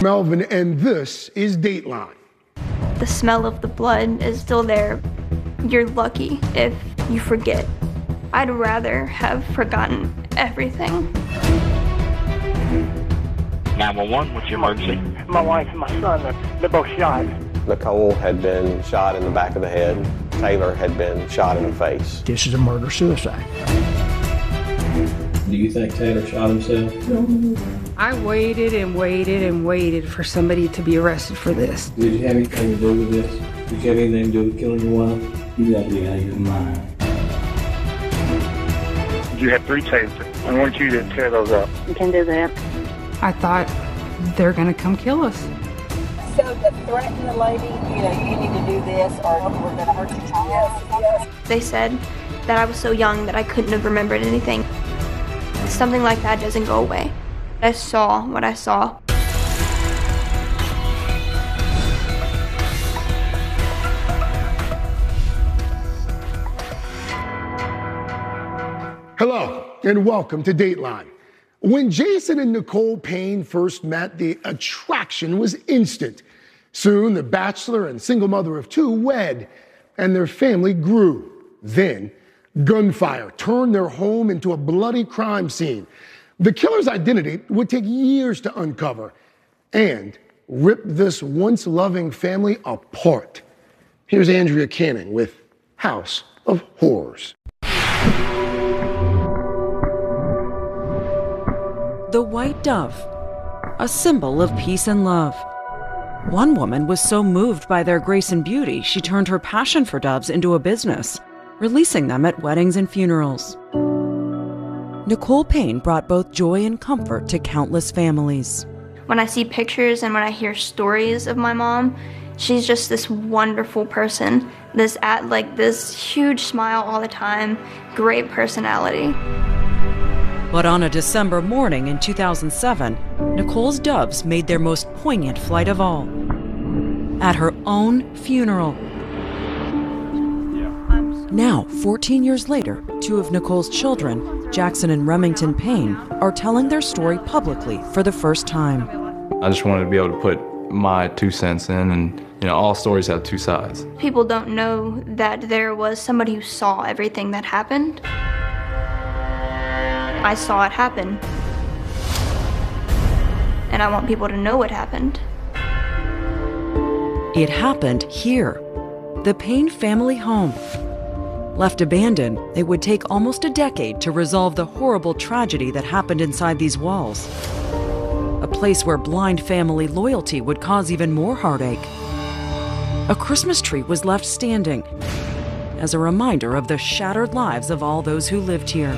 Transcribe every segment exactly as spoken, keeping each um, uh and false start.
Melvin, and this is Dateline. The smell of the blood is still there. You're lucky if you forget. I'd rather have forgotten everything. nine one one, what's your emergency? My wife and my son, they're, they're both shot. Nicole had been shot in the back of the head. Taylor had been shot in the face. This is a murder-suicide. Do you think Taylor shot himself? No. I waited and waited and waited for somebody to be arrested for this. Did you have anything to do with this? Did you have anything to do with killing your wife? You gotta be out of your mind. You had three tasers. I want you to tear those up. You can do that. I thought they're gonna come kill us. So to threaten the lady, you know, you need to do this or we're gonna hurt your child. Yes, yes. They said that I was so young that I couldn't have remembered anything. Something like that doesn't go away. I saw what I saw. Hello, and welcome to Dateline. When Jason and Nicole Payne first met, the attraction was instant. Soon, the bachelor and single mother of two wed, and their family grew. Then, gunfire turned their home into a bloody crime scene. The killer's identity would take years to uncover and rip this once loving family apart. Here's Andrea Canning with House of Horrors. The white dove, a symbol of peace and love. One woman was so moved by their grace and beauty, she turned her passion for doves into a business, releasing them at weddings and funerals. Nicole Payne brought both joy and comfort to countless families. When I see pictures and when I hear stories of my mom, she's just this wonderful person. This at like this huge smile all the time, great personality. But on a December morning in two thousand seven, Nicole's doves made their most poignant flight of all. At her own funeral. Now, fourteen years later, two of Nicole's children, Jackson and Remington Payne, are telling their story publicly for the first time. I just wanted to be able to put my two cents in, and you know, all stories have two sides. People don't know that there was somebody who saw everything that happened. I saw it happen. And I want people to know what happened. It happened here, the Payne family home. Left abandoned, it would take almost a decade to resolve the horrible tragedy that happened inside these walls. A place where blind family loyalty would cause even more heartache. A Christmas tree was left standing as a reminder of the shattered lives of all those who lived here.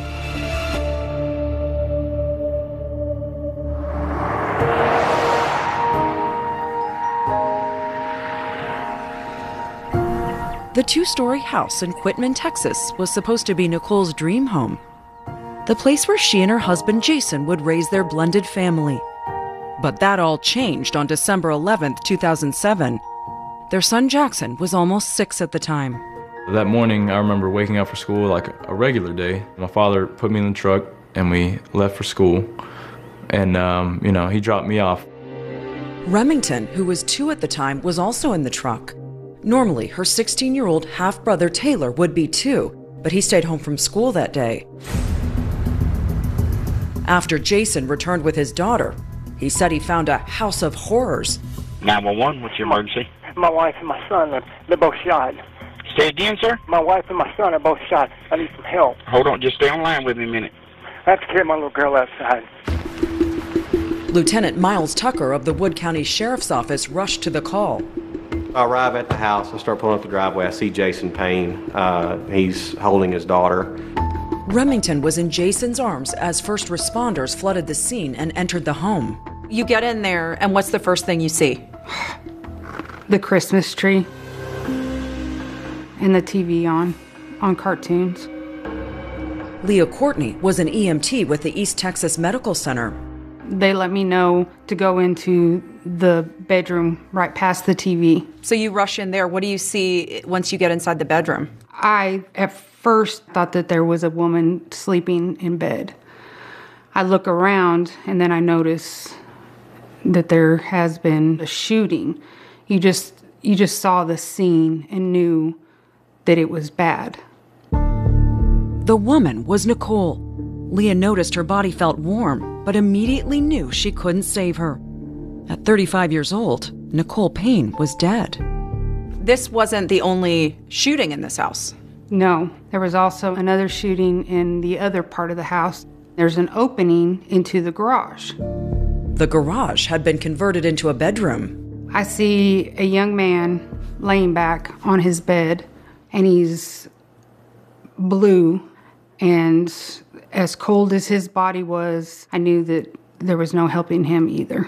The two-story house in Quitman, Texas, was supposed to be Nicole's dream home. The place where she and her husband Jason would raise their blended family. But that all changed on December eleventh, two thousand seven. Their son Jackson was almost six at the time. That morning, I remember waking up for school like a regular day. My father put me in the truck and we left for school. And, um, you know, he dropped me off. Remington, who was two at the time, was also in the truck. Normally, her sixteen-year-old half-brother Taylor would be too, but he stayed home from school that day. After Jason returned with his daughter, he said he found a house of horrors. nine one one, what's your emergency? My wife and my son, they're, they're both shot. Say again, sir? My wife and my son are both shot. I need some help. Hold on, just stay on line with me a minute. I have to carry my little girl outside. Lieutenant Miles Tucker of the Wood County Sheriff's Office rushed to the call. I arrive at the house, I start pulling up the driveway, I see Jason Payne. Uh, he's holding his daughter. Remington was in Jason's arms as first responders flooded the scene and entered the home. You get in there, and what's the first thing you see? The Christmas tree. And the T V on, on cartoons. Leah Courtney was an E M T with the East Texas Medical Center. They let me know to go into the bedroom right past the T V. So you rush in there. What do you see once you get inside the bedroom? I, at first, thought that there was a woman sleeping in bed. I look around, and then I notice that there has been a shooting. You just you just saw the scene and knew that it was bad. The woman was Nicole. Leah noticed her body felt warm, but immediately knew she couldn't save her. At thirty-five years old, Nicole Payne was dead. This wasn't the only shooting in this house. No, there was also another shooting in the other part of the house. There's an opening into the garage. The garage had been converted into a bedroom. I see a young man laying back on his bed, and he's blue, and as cold as his body was, I knew that there was no helping him either.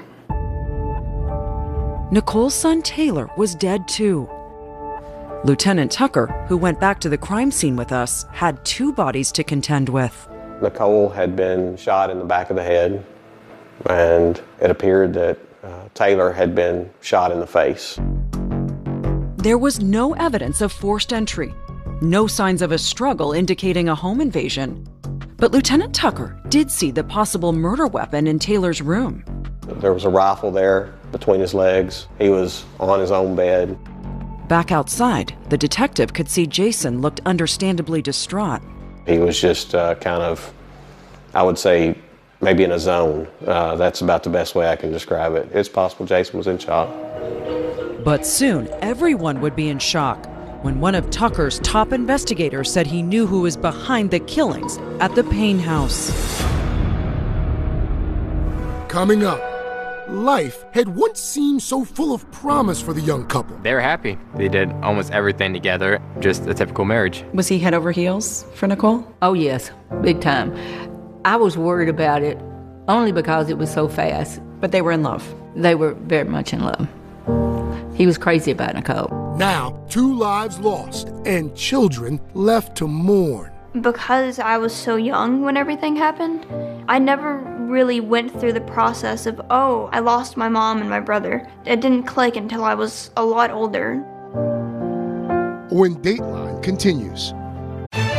Nicole's son Taylor was dead too. Lieutenant Tucker, who went back to the crime scene with us, had two bodies to contend with. Nicole had been shot in the back of the head, and it appeared that uh, Taylor had been shot in the face. There was no evidence of forced entry, no signs of a struggle indicating a home invasion. But Lieutenant Tucker did see the possible murder weapon in Taylor's room. There was a rifle there between his legs. He was on his own bed. Back outside, the detective could see Jason looked understandably distraught. He was just uh, kind of, I would say, maybe in a zone. Uh, that's about the best way I can describe it. It's possible Jason was in shock. But soon, everyone would be in shock when one of Tucker's top investigators said he knew who was behind the killings at the Payne house. Coming up, life had once seemed so full of promise for the young couple. They were happy. They did almost everything together, just a typical marriage. Was he head over heels for Nicole? Oh, yes, big time. I was worried about it only because it was so fast. But they were in love. They were very much in love. He was crazy about Nicole. Now, two lives lost and children left to mourn. Because I was so young when everything happened, I never really went through the process of, oh, I lost my mom and my brother. It didn't click until I was a lot older. When Dateline continues.